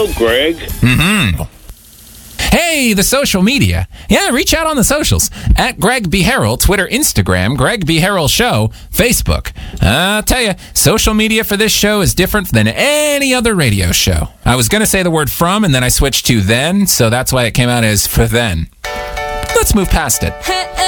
Hello, Greg. Hey, the social media. Yeah, reach out on the socials. At Greg B. Harrell, Twitter, Instagram, Greg B. Harrell Show, Facebook. I'll tell you, social media for this show is different than any other radio show. I was going to say the word from, and then I switched to then, so that's why it came out as for then. Let's move past it.